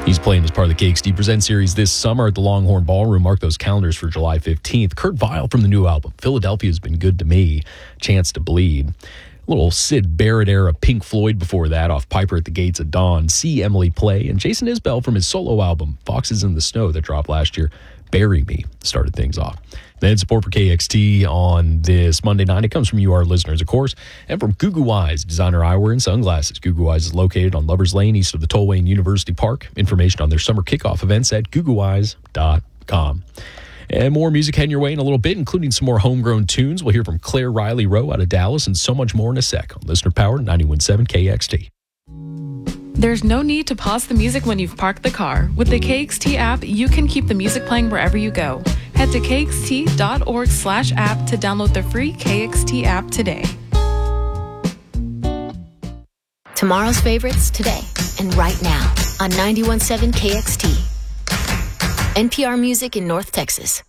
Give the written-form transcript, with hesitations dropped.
He's playing as part of the KXT Present series this summer at the Longhorn Ballroom. Mark those calendars for July 15th. Kurt Vile from the new album, Philadelphia's Been Good to Me, Chance to Bleed. A little Syd Barrett era Pink Floyd before that off Piper at the Gates of Dawn, See Emily Play, and Jason Isbell from his solo album, Foxes in the Snow, that dropped last year, Bury Me, started things off. Then support for KXT on this Monday night. It comes from you, our listeners, of course, and from Gugu Eyes, designer eyewear and sunglasses. Gugu Eyes is located on Lovers Lane, east of the Tollway and University Park. Information on their summer kickoff events at gugueyes.com. And more music heading your way in a little bit, including some more homegrown tunes. We'll hear from Claire Riley Rowe out of Dallas and so much more in a sec on Listener Powered 91.7 KXT. There's no need to pause the music when you've parked the car. With the KXT app, you can keep the music playing wherever you go. Head to kxt.org/app to download the free KXT app today. Tomorrow's favorites today and right now on 91.7 KXT. NPR Music in North Texas.